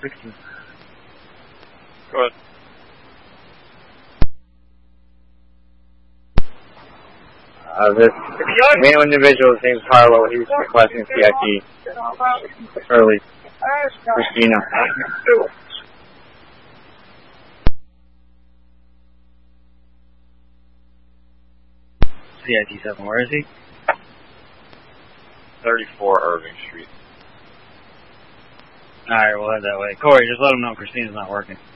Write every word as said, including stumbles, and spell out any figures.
sixteen. Go ahead. Uh, this male individual named Carlo, he's requesting C I T. Early. Christina. C I T seven, where is he? thirty-four Irving Street. Alright, we'll head that way. Corey, just let him know Christina's not working.